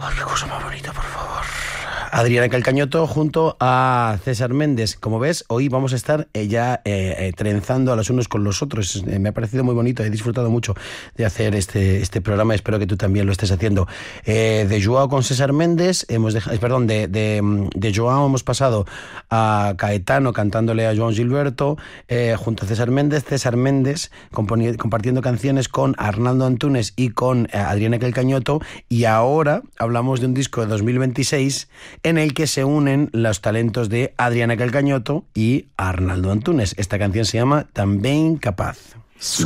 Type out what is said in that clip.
Ay, qué cosa más bonita, por favor. Adriana Calcañoto junto a César Méndez. Como ves, hoy vamos a estar trenzando a los unos con los otros. Me ha parecido muy bonito, he disfrutado mucho de hacer este programa, espero que tú también lo estés haciendo. De Joao con César Méndez, de Joao hemos pasado a Caetano cantándole a Joan Gilberto, junto a César Méndez compartiendo canciones con Arnaldo Antunes y con Adriana Calcañoto, y ahora hablamos de un disco de 2026 en el que se unen los talentos de Adriana Calcañoto y Arnaldo Antunes. Esta canción se llama También Capaz.